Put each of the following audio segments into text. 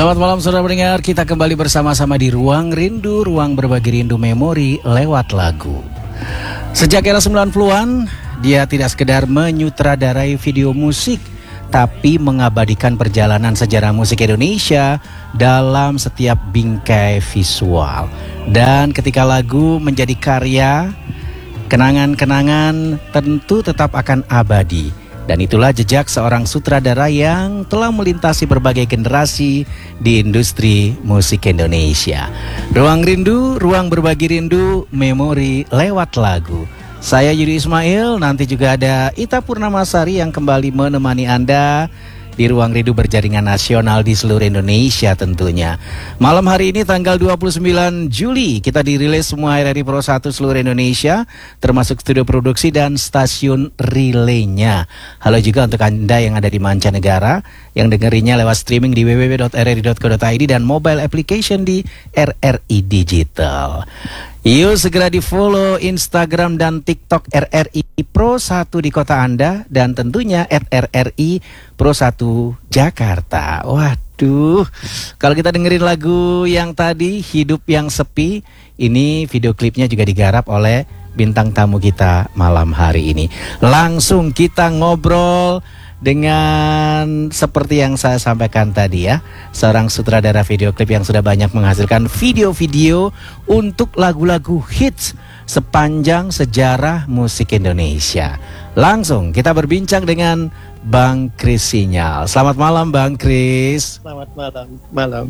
Selamat malam saudara pendengar, kita kembali bersama-sama di Ruang Rindu, ruang berbagi rindu memori lewat lagu. Sejak era 90-an, dia tidak sekedar menyutradarai video musik, tapi mengabadikan perjalanan sejarah musik Indonesia dalam setiap bingkai visual. Dan ketika lagu menjadi karya, kenangan-kenangan tentu tetap akan abadi. Dan itulah jejak seorang sutradara yang telah melintasi berbagai generasi di industri musik Indonesia. Ruang Rindu, ruang berbagi rindu, memori lewat lagu. Saya Yudi Ismail, nanti juga ada Ita Purnamasari yang kembali menemani Anda di Ruang Rindu berjaringan nasional di seluruh Indonesia tentunya. Malam hari ini tanggal 29 Juli kita dirilis semua RRI Pro 1 seluruh Indonesia, termasuk studio produksi dan stasiun relaynya. Halo juga untuk Anda yang ada di mancanegara, yang dengerinya lewat streaming di www.rri.co.id dan mobile application di RRI Digital. Yuk segera di follow Instagram dan TikTok RRI Pro 1 di kota Anda, dan tentunya @RRI Pro 1 Jakarta. Waduh, kalau kita dengerin lagu yang tadi, Hidup Yang Sepi, ini video klipnya juga digarap oleh bintang tamu kita malam hari ini. Langsung kita ngobrol dengan seperti yang saya sampaikan tadi ya, seorang sutradara video klip yang sudah banyak menghasilkan video-video untuk lagu-lagu hits sepanjang sejarah musik Indonesia. Langsung kita berbincang dengan Bang Kris Sinyal. Selamat malam Bang Kris. Selamat malam.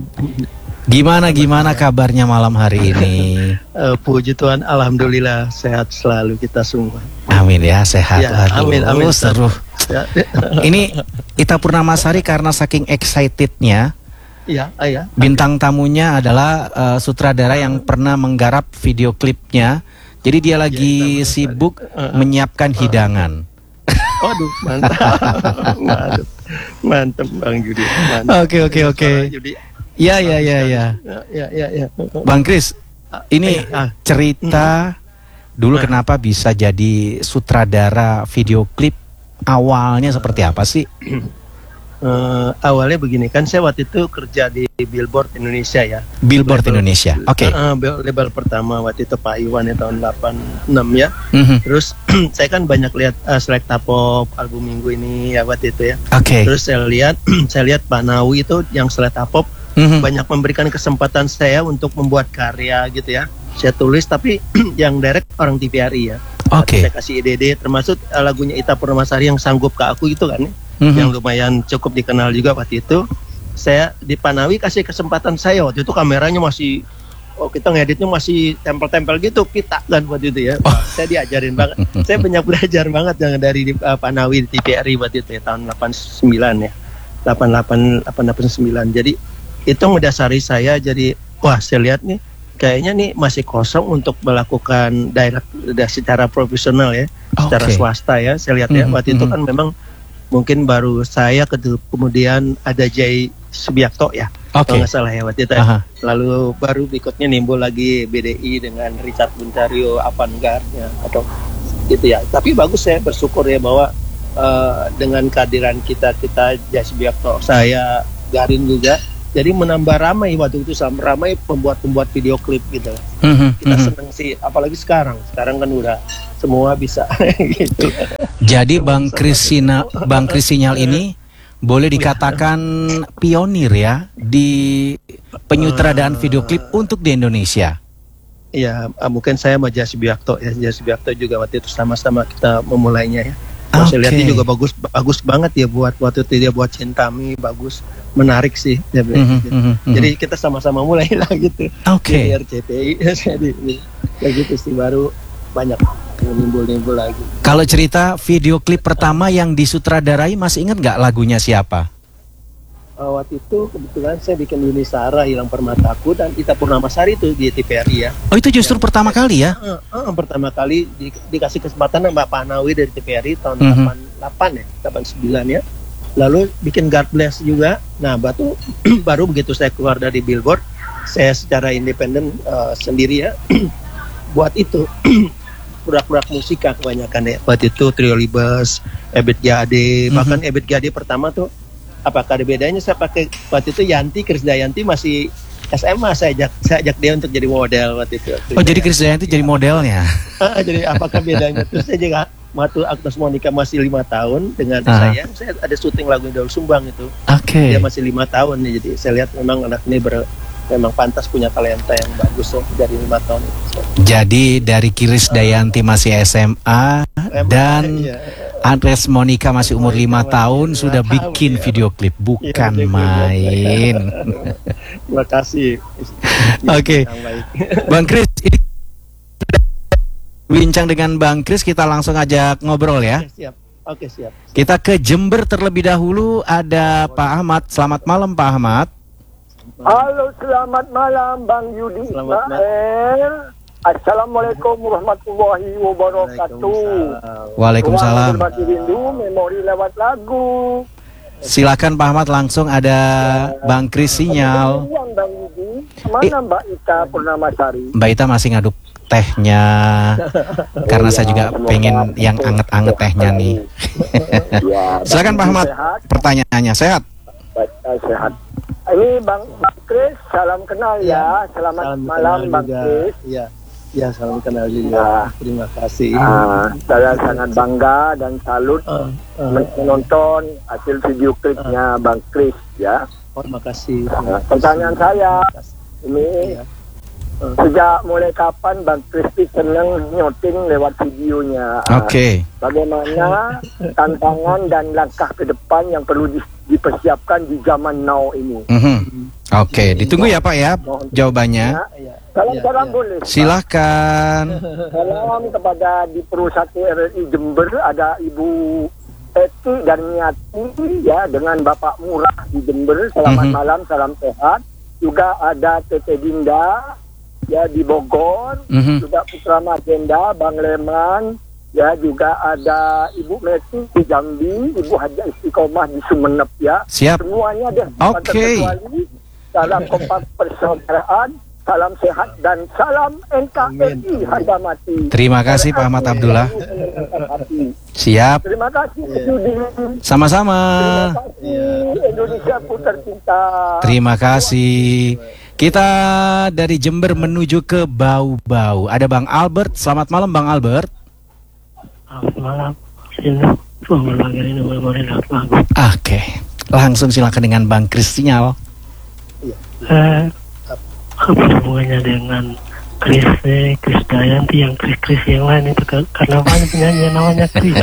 Gimana kabarnya malam hari ini? Puji Tuhan, alhamdulillah sehat selalu kita semua. Amin ya, sehat. Ya, amin. Seru. Ya. Ini Ita Purnamasari karena saking excitednya, bintang tamunya adalah sutradara yang pernah menggarap video klipnya. Jadi dia lagi sibuk menyiapkan hidangan. Waduh, mantap Bang Yudi. Oke. Ya. Bang Kris, ini cerita dulu kenapa bisa jadi sutradara video klip, awalnya seperti apa sih? Awalnya begini, kan saya waktu itu kerja di Billboard Indonesia ya. Billboard Indonesia, oke. Label pertama waktu itu Pak Iwan ya, tahun 86 ya. Terus saya kan banyak lihat Selecta Pop album minggu ini ya waktu itu ya. Oke. Terus saya lihat Pak Nawi itu yang Selecta Pop banyak memberikan kesempatan saya untuk membuat karya gitu ya. Saya tulis tapi yang direct orang TVRI ya. Oke. Saya kasih ide, termasuk lagunya Ita Purnamasari yang Sanggup Ke Aku itu kan, yang lumayan cukup dikenal juga waktu itu. Saya di Panawi kasih kesempatan saya waktu itu, kameranya masih, kita ngeditnya masih tempel-tempel gitu kita kan waktu itu ya. Saya diajarin banget, saya banyak belajar banget yang dari Panawi di TVRI waktu itu ya, tahun 89 ya, 88-89. Jadi itu mendasari saya, jadi wah saya lihat nih kayaknya nih masih kosong untuk melakukan direct secara profesional ya, secara swasta ya. Saya lihat ya, waktu itu kan memang mungkin baru saya, kemudian ada Jay Subiakto ya, kalau nggak salah ya waktu itu. Lalu baru berikutnya nimbul lagi BDI dengan Richard Buntario, Avantgarde ya, atau gitu ya. Tapi bagus, saya bersyukur ya bahwa dengan kehadiran kita Jay Subiakto, saya Garin juga, jadi menambah ramai waktu itu, ramai pembuat video klip gitu. Kita seneng sih, apalagi sekarang kan udah semua bisa gitu. Jadi Bang Kris Sinyal ini boleh dikatakan pionir ya di penyutradaraan video klip untuk di Indonesia. Iya, mungkin saya sama Jay Subiakto ya. Jay Subiakto juga waktu itu sama-sama kita memulainya ya. Saya lihat dia juga bagus banget ya, buat waktu itu dia buat Cintami, bagus, menarik sih ya, jadi kita sama-sama mulai lah gitu. Di RCTI jadi kayak gitu sih, baru banyak nimbul lagi. Kalau cerita video klip pertama yang disutradarai, masih ingat nggak lagunya siapa? Waktu itu kebetulan saya bikin Yuni Sara, Hilang Permataku, dan Ita Purnamasari itu di TVRI ya. Oh, itu justru pertama kali ya? Pertama kali dikasih kesempatan sama Pak Nawi dari TVRI tahun 88 ya, 89 ya. Lalu bikin God Bless juga. Nah, baru begitu saya keluar dari Billboard, saya secara independen sendiri ya buat itu produk-produk musika kebanyakan ya. Waktu itu Trio Libes, Ebit G.A.D, bahkan Ebit G.A.D pertama tuh apakah ada bedanya? Saya pakai waktu itu Yanti, Krisdayanti masih SMA, saya ajak dia untuk jadi model waktu itu. Oh, jadi Krisdayanti jadi modelnya. Jadi apakah bedanya? Terus saya juga waktu Agnes Monica masih 5 tahun dengan saya ada syuting lagu Daul Sumbang itu. Oke. Dia masih 5 tahun nih, jadi saya lihat memang anak ini memang pantas punya talenta yang bagus dari 5 tahun itu. Jadi dari Krisdayanti masih SMA dan Agnes Monica masih umur 5 tahun sudah bikin video klip, bukan main. Terima kasih. Oke. Bang Kris, ini bincang dengan Bang Kris, kita langsung ajak ngobrol ya. Siap. Oke, siap. Kita ke Jember terlebih dahulu, ada Pak Ahmad. Selamat malam Pak Ahmad. Halo, selamat malam Bang Yudi Ismail. Assalamualaikum warahmatullahi wabarakatuh. Waalaikumsalam. Berbagi rindu, memori lewat lagu. Silakan Pak Ahmad, langsung ada Bang Kris sinyal. Bang Yudi, mana Mbak Ita Purnamasari? Mbak Ita masih ngaduk tehnya, karena saya juga pengen yang anget-anget tehnya nih. Silakan Pak Ahmad, pertanyaannya. Sehat? Sehat. Ini Bang Kris, salam kenal ya. Selamat malam Bang Kris. Ya, salam kenal juga. Terima kasih. Saya sangat bangga dan salut menonton hasil video klipnya Bang Kris ya. Terima kasih. Pertanyaan saya ini, sejak mulai kapan Bang Kris senang nyoting lewat videonya? Oke. Bagaimana tantangan dan langkah ke depan yang perlu dipersiapkan di zaman now ini? Oke, ditunggu ya Pak ya jawabannya. Salam boleh. Silahkan. Salam kepada di Peru 1 RRI Jember, ada Ibu Eti dan Niati ya, dengan Bapak Murah di Jember. Selamat malam, salam sehat. Juga ada Tete Dinda ya di Bogor, juga Putra Magenda, Bang Leman, ya juga ada Ibu Meti di Jambi, Ibu Haja Istiqomah di Sumenep ya. Siap. Semuanya deh. Oke. Salam kompak persaudaraan, salam sehat dan salam NKRI harga mati. Terima kasih Pak Ahmad Abdullah. Siap. Terima kasih Yudi. Sama-sama. Terima kasih Indonesia ku tercinta. Terima kasih. Kita dari Jember menuju ke Bau-Bau. Ada Bang Albert. Selamat malam Bang Albert. Selamat malam. Oke. Langsung silakan dengan Bang Kris sinyal. Apa hubungannya dengan Krisdayanti yang Kris yang lain itu, karena banyak penyanyi namanya Kris.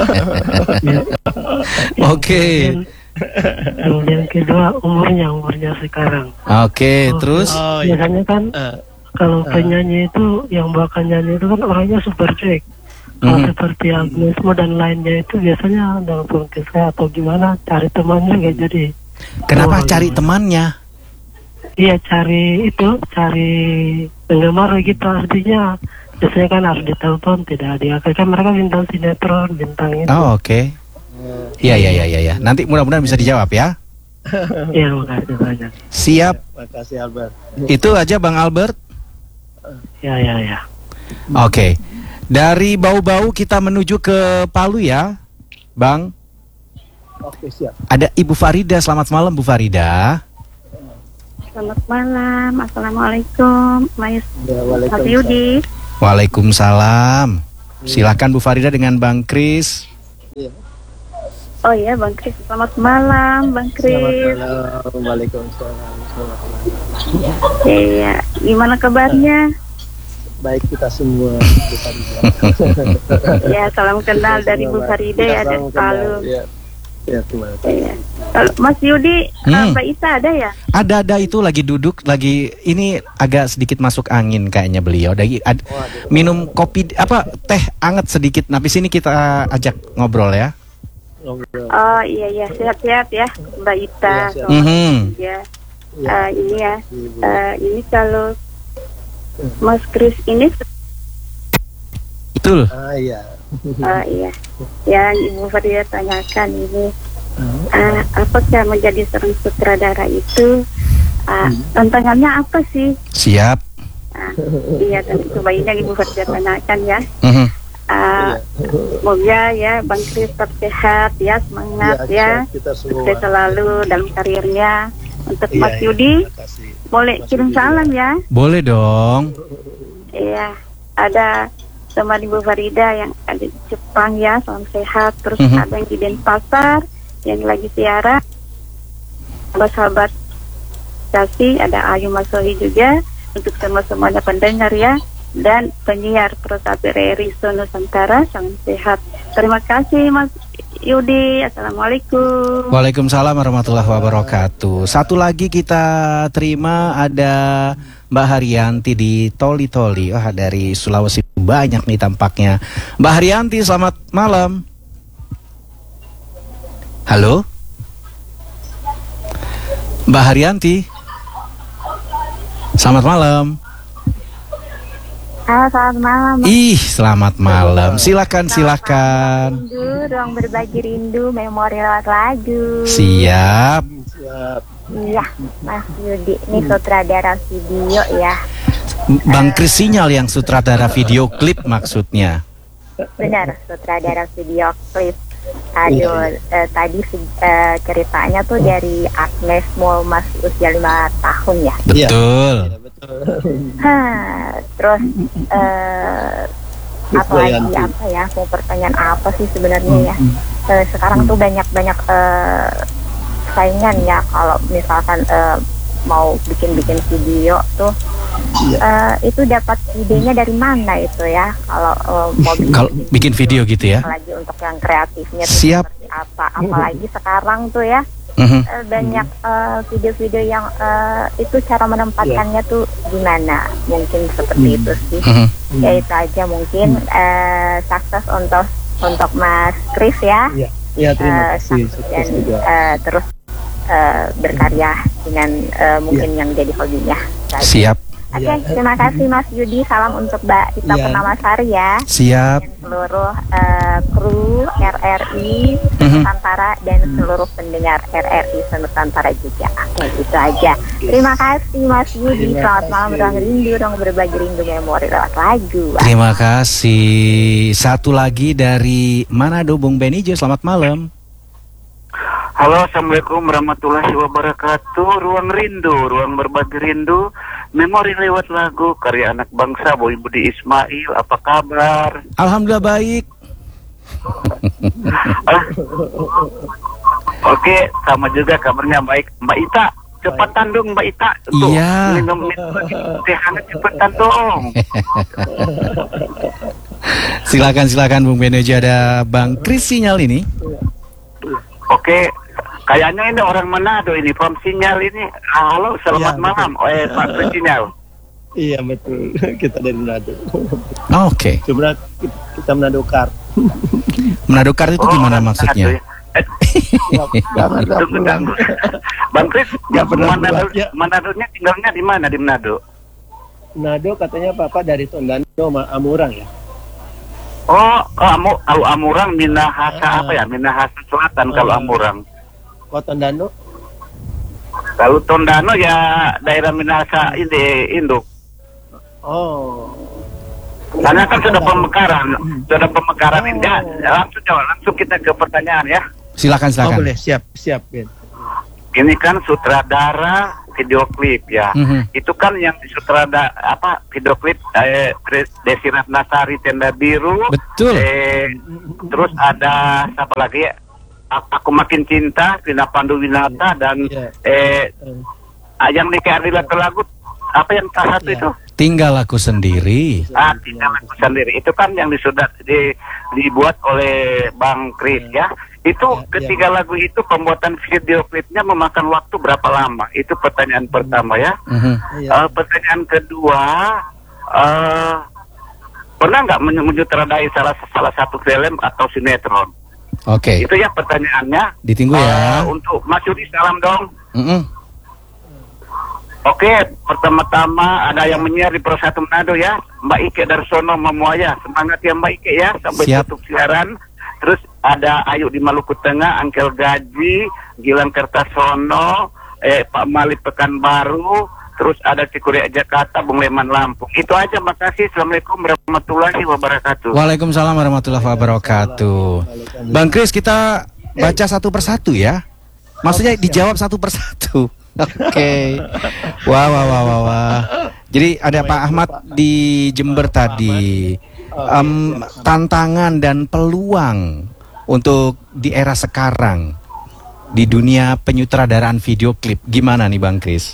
Oke. Kemudian kedua, umurnya sekarang. Oke, terus biasanya kan kalau penyanyi itu yang bakal nyanyi itu kan orangnya super cuek. Kalau seperti Agnes Mo dan lainnya itu biasanya dalam kisah atau gimana, cari temannya nggak jadi. Kenapa cari temannya? Iya, cari penggemar gitu, artinya biasanya kan harus ditelepon, tidak diangkat, kan mereka bintang sinetron, bintang itu. Oh, oke. Iya. Nanti mudah-mudahan bisa dijawab ya. Iya, makasih banyak. Siap. Makasih Albert. Itu aja Bang Albert. Ya. Oke. Dari Bau-Bau kita menuju ke Palu ya, Bang. Oke, siap. Ada Ibu Farida. Selamat malam Bu Farida. Selamat malam, assalamualaikum, Mas Yudi. Waalaikumsalam. Silakan Bu Farida dengan Bang Kris. Oh iya Bang Kris, selamat malam Bang Kris. Selamat malam, waalaikumsalam. Iya, gimana kabarnya? Baik kita semua. Ya, salam kenal dari Bu Farida ya, dan Palu. Ya, terima kasih. Kalau Mas Yudi, Mbak Ita ada ya? Ada itu lagi duduk, lagi ini agak sedikit masuk angin kayaknya beliau. Minum kopi teh anget sedikit. Nah, di sini kita ajak ngobrol ya. Oh iya, sehat-sehat ya Mbak Ita. Ya. Ini kalau Mas Kris ini betul. Iya. Iya. Yang Ibu Farida tanyakan ini, apakah menjadi seorang sutradara itu tantangannya apa sih? Siap. Iya, dan coba ini yang Ibu Farida tanyakan ya. Semoga ya Bang Kris tetap sehat ya, semangat ya, kita semua. sukses selalu dalam karirnya. Untuk Iya, Mas Yudi, terima kasih. boleh Mas kirim Yudi salam ya. Boleh dong. Iya, ada teman Ibu Farida yang ada di Jepang ya, salam sehat. Terus ada yang di Denpasar yang lagi siaran. Sahabat kasih, ada Ayu Masohi juga. Untuk semuanya pendengar ya, dan penyiar Persatu RRI Nusantara, salam sehat. Terima kasih Mas Yudi. Assalamualaikum. Waalaikumsalam warahmatullahi wabarakatuh. Satu lagi kita terima, ada Mbak Haryanti di Toli-Toli. Wah, dari Sulawesi banyak nih tampaknya. Mbak Haryanti, selamat malam. Halo? Mbak Haryanti. Selamat malam. Halo, selamat malam. Selamat malam. Silakan. Rindu, ruang berbagi rindu, memori lewat lagu. Siap. Iya, Mas Yudi, ini sutradara video ya. Bang Kris Sinyal yang sutradara video klip maksudnya. Benar, sutradara video klip. Aduh, tadi ceritanya tuh dari Agnes Mo masih usia 5 tahun ya. Betul. Terus apalagi apa ya, mau pertanyaan apa sih sebenarnya ya. Sekarang tuh banyak saingan ya, kalau misalkan mau bikin video tuh. Itu dapat idenya dari mana itu ya, kalau mau bikin video gitu ya, apalagi untuk yang kreatifnya tuh siap seperti apa, apalagi sekarang tuh ya banyak video-video yang itu cara menempatkannya tuh gimana, mungkin seperti itu sih. Ya itu aja mungkin. Sukses untuk Mas Kris ya. Ya, terima kasih. Dan terus berkarya dengan mungkin yang jadi hobinya. Siap. Oke, terima kasih Mas Yudi. Salam untuk Mbak Ita Pernamasari ya. Siap. Dan seluruh kru RRI Nusantara dan seluruh pendengar RRI Nusantara juga. Oke, itu aja. Terima kasih Mas Yudi. Selamat malam, ruang rindu, ruang berbagi rindu memori lewat lagu. Terima kasih. Satu lagi dari Manado, Bung Benijo. Selamat malam. Halo, assalamualaikum warahmatullahi wabarakatuh. Ruang rindu, ruang berbagi rindu, memori lewat lagu, karya anak bangsa Boy Budi Ismail. Apa kabar? Alhamdulillah baik. Oke, sama juga kabarnya baik. Mbak Ita, cepetan dong Mbak Ita. Tuh, minum teh hangat cepetan dong. Silakan Bung Benijo, ada Bang Kris Sinyal ini. Oke. Kayaknya ini orang Manado ini, from Sinyal ini. Halo, selamat malam, Pak Kris Sinyal. Iya betul, kita dari Manado. Oke. Cuma kita Manado Kart. Manado Kart itu gimana maksudnya? Tunggu. Bang Kris, Manadonya tinggalnya di mana di Manado? Manado katanya Papa dari Tondano sama Amurang ya. Amurang, Minahasa apa ya? Minahasa Selatan kalau Amurang. Kok Tondano? Kalau Tondano ya daerah Minahasa ini induk. Karena kan sudah pemekaran ini. Langsung kita ke pertanyaan ya. Silakan. Boleh, siap Ben. Ini kan sutradara video klip ya. Itu kan yang sutradara video klip Desi Ratnasari Tenda Biru. Betul. Terus ada siapa lagi ya? Aku Makin Cinta, Vina Panduwinata dan yang nikah Ardila Telagut, apa yang salah satu itu? Tinggal Aku Sendiri. Tinggal Aku Sendiri. Itu kan yang dibuat oleh Bang Kris ya. Itu ketiga lagu itu pembuatan video klipnya memakan waktu berapa lama? Itu pertanyaan pertama ya. Pertanyaan kedua, pernah nggak menyutradarai salah satu film atau sinetron? Oke. Itu ya pertanyaannya. Ditunggu ya. Untuk Mas Yudi, salam dong. Oke, pertama-tama ada yang menyiar di Persatu Manado ya, Mbak Ike Darsono Mamuaya. Semangat ya Mbak Ike ya, sampai tutup siaran. Terus ada Ayu di Maluku Tengah, Angkel Gaji, Gilang Kertasono, Pak Malik Pekanbaru, terus ada Cikuria Jakarta, Bung Leman Lampung. Itu aja, makasih. Assalamualaikum warahmatullahi wabarakatuh. Waalaikumsalam warahmatullahi wabarakatuh. Bang Kris, kita baca satu persatu ya. Maksudnya dijawab satu persatu. Oke. Wah. Jadi ada Pak Ahmad di Jember tadi. Tantangan dan peluang untuk di era sekarang di dunia penyutradaraan video klip. Gimana nih Bang Kris?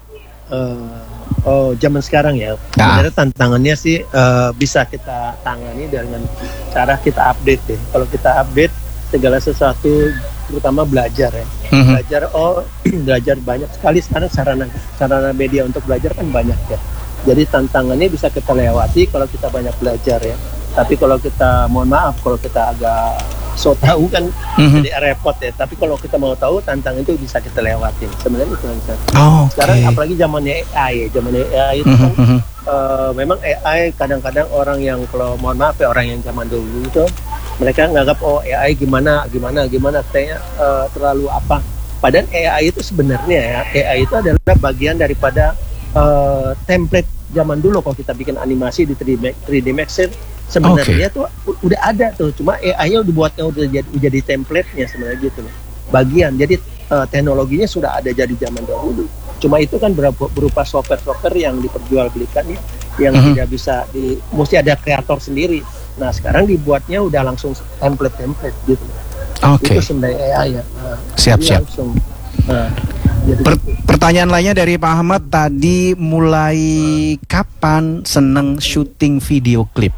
Zaman sekarang ya. Sebenarnya tantangannya sih bisa kita tangani dengan cara kita update ya. Kalau kita update segala sesuatu, terutama belajar ya. Belajar banyak sekali sekarang sarana media untuk belajar kan banyak ya. Jadi tantangannya bisa kita lewati kalau kita banyak belajar ya. Tapi kalau kita, mohon maaf, kalau kita agak so tahu kan jadi repot ya. Tapi kalau kita mau tahu, tantangan itu bisa kita lewatin. Sebenarnya itu kan. Sekarang apalagi zamannya AI itu kan memang AI kadang-kadang orang yang, kalau mohon maaf ya, orang yang zaman dulu itu mereka nganggap AI gimana kayaknya terlalu apa. Padahal AI itu sebenarnya ya, AI itu adalah bagian daripada template zaman dulu. Kalau kita bikin animasi di 3D Max sebenarnya tuh udah ada tuh, cuma AI-nya dibuatnya udah jadi template-nya sebenarnya gitu loh. Bagian, jadi teknologinya sudah ada jadi zaman dahulu. Cuma itu kan berupa software yang diperjualbelikan ya, yang tidak bisa mesti ada kreator sendiri. Nah sekarang dibuatnya udah langsung template gitu. Itu sebenarnya AI ya. Siap. Langsung, pertanyaan lainnya dari Pak Ahmad tadi, mulai kapan seneng syuting video klip?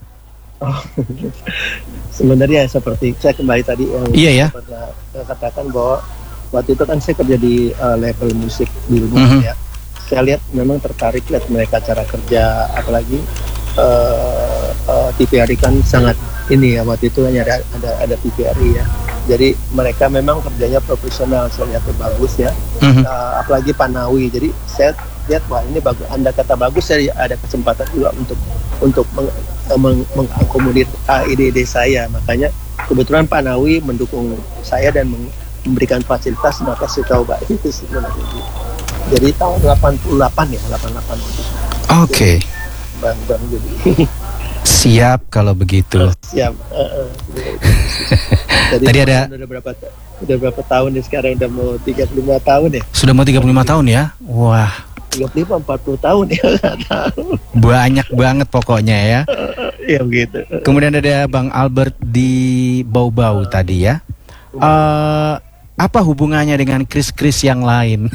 Sebenarnya seperti saya kembali tadi yang pernah katakan bahwa waktu itu kan saya kerja di label musik di rumah ya. Saya lihat memang tertarik lihat mereka cara kerja, apalagi TVRI kan sangat ini ya, waktu itu hanya ada TVRI ya. Jadi mereka memang kerjanya profesional, saya lihat bagus ya. Apalagi Pak Nawi. Jadi saya lihat wah ini bagus. Anda kata bagus, saya ada kesempatan juga untuk mengakomodir ide-ide saya. Makanya kebetulan Pak Nawi mendukung saya dan memberikan fasilitas, maka saya coba itu sebenarnya. Jadi tahun 88 ya, 88. Oke. Bang jadi. Siap kalau begitu. Siap. Jadi tadi ada udah berapa tahun nih sekarang, udah mau 35 tahun ya? Sudah mau 35 tahun ya? Wah. 35 40 tahun ya, enggak tahu. Banyak banget pokoknya ya. Iya begitu. Kemudian ada Bang Albert di Bau-Bau tadi ya. Apa hubungannya dengan Kris yang lain?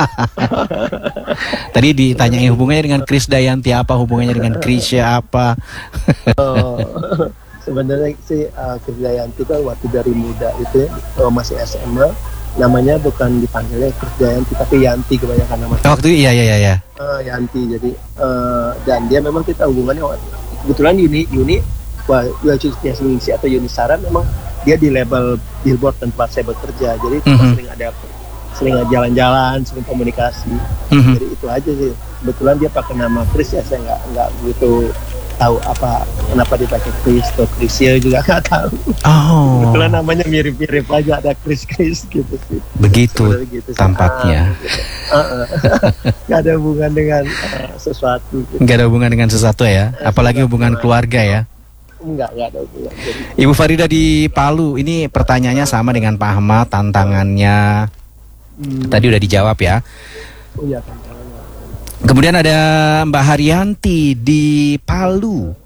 Tadi ditanyain hubungannya dengan Kris Dayanti, apa hubungannya dengan Krisya apa? Sebenarnya sih Kris Dayanti kan waktu dari muda itu masih SMA, namanya bukan dipanggilnya Kris Dayanti tapi Yanti kebanyakan nama. Waktu iya. Yanti, jadi dan dia memang kita hubungannya kebetulan Yuni atau Yuni Sara memang dia di label Billboard tempat saya bekerja, jadi sering jalan-jalan, sering komunikasi. Jadi itu aja sih. Kebetulan dia pakai nama Kris ya, saya nggak begitu tahu apa kenapa dia pakai Kris atau Krisya juga nggak tahu. Kebetulan namanya mirip-mirip aja, ada Kris gitu sih. Begitu gitu, tampaknya. Nggak ada hubungan dengan sesuatu. Nggak ada hubungan dengan sesuatu ya, apalagi hubungan keluarga ya. Enggak ada hubungan. Ibu Farida di Palu, ini pertanyaannya sama dengan Pak Ahmad, tantangannya tadi udah dijawab ya. Iya, tantangannya. Kemudian ada Mbak Haryanti di Palu.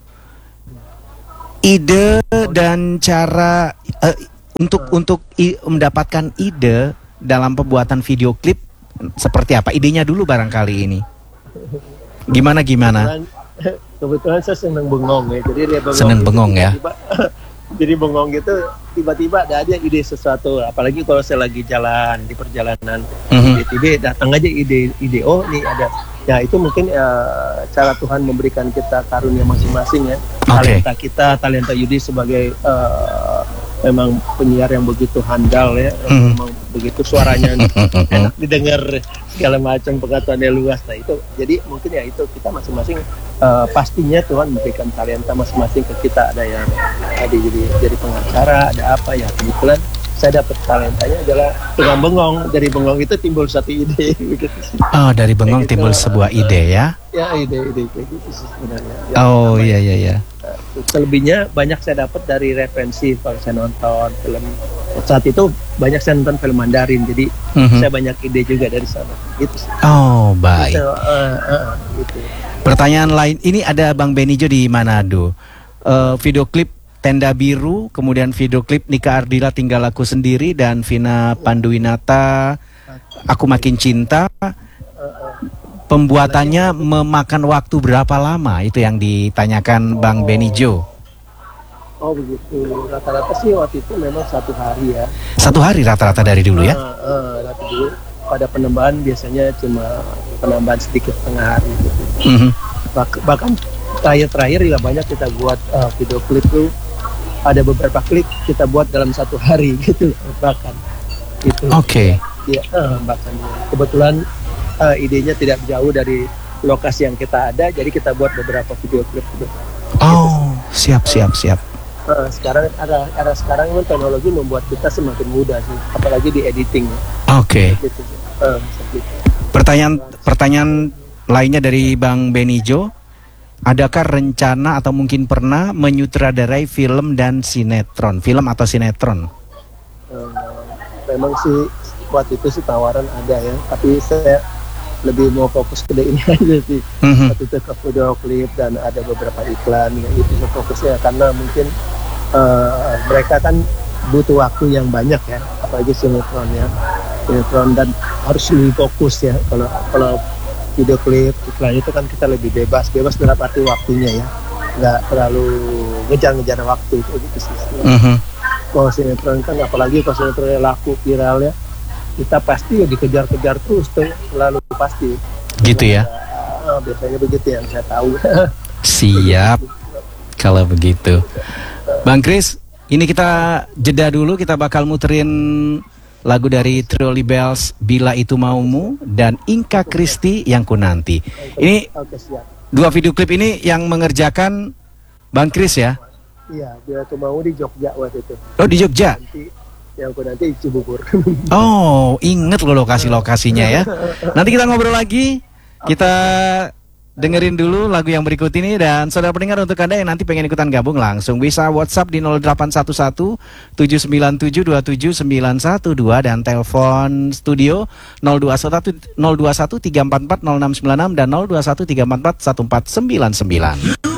Ide dan cara untuk mendapatkan ide dalam pembuatan video klip seperti apa? Idenya dulu barangkali ini. Gimana? Kebetulan saya senang bengong ya, jadi dia bengong ya. Jadi bengong gitu, tiba-tiba ada aja ide sesuatu. Apalagi kalau saya lagi jalan di perjalanan, tiba-tiba datang aja ide. Oh, nih ada. Ya itu mungkin cara Tuhan memberikan kita karunia masing-masing ya. Talenta Yudi sebagai memang penyiar yang begitu handal ya, memang begitu suaranya enak didengar, segala macam, pengetahuannya luas. Nah itu jadi mungkin ya itu kita masing-masing pastinya Tuhan memberikan talenta masing-masing ke kita. Ada yang tadi jadi pengacara, ada apa ya, kebetulan saya dapat talentanya adalah tukang bengong. Dari bengong itu timbul satu ide begitu sih. Oh, dari bengong Kayak timbul gitu. sebuah ide ya. Ya, ide-ide kayak gitu sih sebenarnya. Ya, Oh, apa iya ya. iya iya. Selebihnya banyak saya dapat dari referensi kalau saya nonton film. Saat itu banyak saya nonton film Mandarin, jadi saya banyak ide juga dari sana. Gitu sih. Oh, baik. So, gitu. Pertanyaan lain, ini ada Bang Benijo di Manado. Video klip Tenda Biru, kemudian video klip Nika Ardila Tinggal Aku Sendiri, dan Vina Panduwinata Aku Makin Cinta. Pembuatannya memakan waktu berapa lama? Itu yang ditanyakan Bang Benijo. Oh begitu, rata-rata sih waktu itu memang 1 hari ya. 1 hari rata-rata dari dulu ya? Rata dulu. Pada penambahan biasanya cuma penambahan sedikit setengah hari gitu. Bahkan terakhir juga banyak kita buat video klip tuh, ada beberapa klip kita buat dalam 1 hari gitu bahkan itu. Oke. Ya, bahkan kebetulan idenya tidak jauh dari lokasi yang kita ada, jadi kita buat beberapa video klip gitu. Oh, siap. Sekarang era sekarang memang teknologi membuat kita semakin mudah sih, apalagi di editing. Oke. Gitu. Gitu. Pertanyaan lainnya dari Bang Benijo, adakah rencana atau mungkin pernah menyutradarai film dan sinetron, film atau sinetron? Memang sih waktu itu sih tawaran ada ya, tapi saya lebih mau fokus ke ini aja sih. Waktu itu ke video klip dan ada beberapa iklan ya, itu fokusnya karena mungkin mereka kan butuh waktu yang banyak ya, apalagi sinetron dan harus lebih fokus ya. Kalau video klip iklan itu kan kita lebih bebas dalam arti waktunya ya, nggak terlalu ngejar waktu gitu sih. Kalau sinetron kan, apalagi kalau sinetronnya laku viral ya, kita pasti ya dikejar-kejar terus tuh, selalu pasti. Gitu ya? Biasanya begitu yang saya tahu. Siap. Kalau begitu, Bang Kris, ini kita jeda dulu, kita bakal muterin lagu dari Truly Bells, Bila Itu Maumu, dan Inka Kristi Yang Ku Nanti. Ini dua video klip ini yang mengerjakan Bang Kris ya? Iya, Bila Itu Maumu di Jogja waktu itu. Oh, di Jogja? Yang Ku Nanti di Cibubur. Oh, inget loh lokasi-lokasinya ya. Nanti kita ngobrol lagi, kita dengerin dulu lagu yang berikut ini. Dan saudara pendengar, untuk Anda yang nanti pengen ikutan gabung, langsung bisa WhatsApp di 0811 797 27912 dan telepon studio 021 344 0696 dan 021 344 1499.